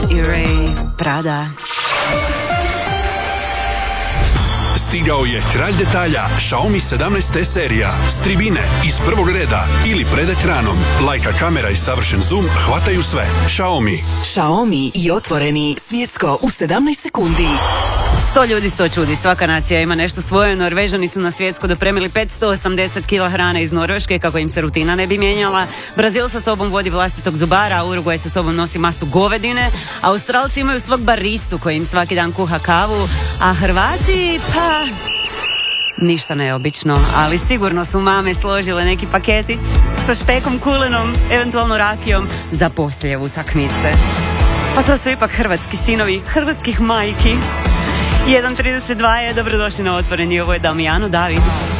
i Ray Prada. Stigao je kralj detalja Xiaomi 17T serija. S tribine, iz prvog reda ili pred ekranom. Leica kamera i savršen zoom hvataju sve. Xiaomi i otvoreni svjetsko u 17 sekundi. 100 ljudi, 100 čudi. Svaka nacija ima nešto svoje. Norvežani su na svjetsko dopremili 580 kg hrane iz Norveške kako im se rutina ne bi mijenjala. Brazil sa sobom vodi vlastitog zubara, a Urugvaj sa sobom nosi masu govedine. Australci imaju svog baristu koji im svaki dan kuha kavu, a Hrvati, pa ništa neobično, ali sigurno su mame složile neki paketić sa špekom, kulenom, eventualno rakijom za poslije utakmice. Pa to su ipak hrvatski sinovi hrvatskih majki. 1.32 je, dobrodošli na Otvoreni, ovo je Damijano David.